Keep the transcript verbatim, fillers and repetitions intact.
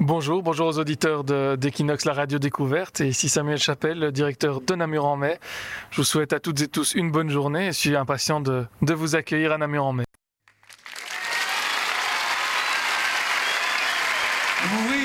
Bonjour, bonjour aux auditeurs de, d'Equinox, la radio découverte. Et ici Samuel Chapelle, le directeur de Namur-en-Mai. Je vous souhaite à toutes et tous une bonne journée et je suis impatient de, de vous accueillir à Namur-en-Mai. Oui.